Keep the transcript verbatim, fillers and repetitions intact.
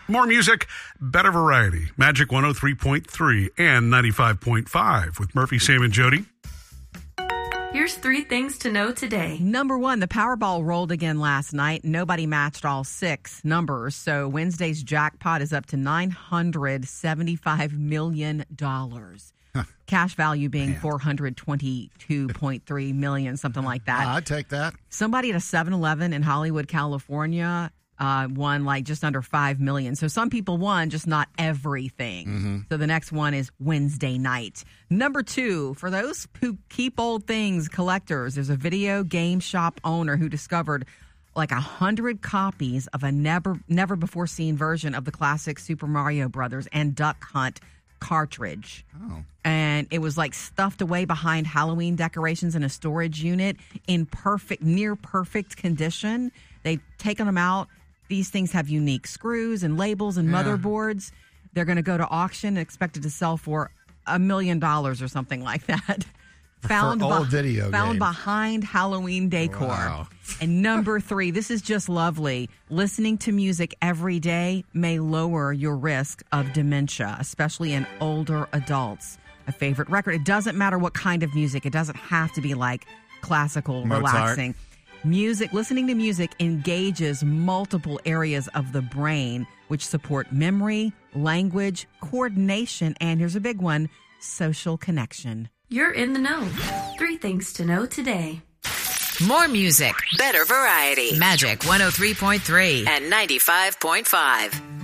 More music, better variety. Magic one oh three point three and ninety-five point five with Murphy, Sam, and Jody. Here's three things to know today. Number one, the Powerball rolled again last night. Nobody matched all six numbers. So Wednesday's jackpot is up to nine hundred seventy-five million dollars. Huh. Cash value being Man. four hundred twenty-two point three million dollars, something like that. I'd take that. Somebody at a seven eleven in Hollywood, California, uh, won like just under five million dollars. So some people won, just not everything. Mm-hmm. So the next one is Wednesday night. Number two, for those who keep old things, collectors, there's a video game shop owner who discovered like a hundred copies of a never never before seen version of the classic Super Mario Brothers and Duck Hunt cartridge. Oh. And it was like stuffed away behind Halloween decorations in a storage unit in perfect, near perfect condition. They've taken them out. These things have unique screws and labels and yeah. motherboards. They're going to go to auction and expected to sell for a million dollars or something like that. Found, for old be- video found game. behind Halloween decor. Wow. And number three, this is just lovely. Listening to music every day may lower your risk of dementia, especially in older adults. A favorite record. It doesn't matter what kind of music. It doesn't have to be like classical, Mozart. Relaxing. Music, listening to music engages multiple areas of the brain, which support memory, language, coordination, and here's a big one, social connection. You're in the know. Three things to know today. More music, better variety. Magic one oh three point three and ninety-five point five.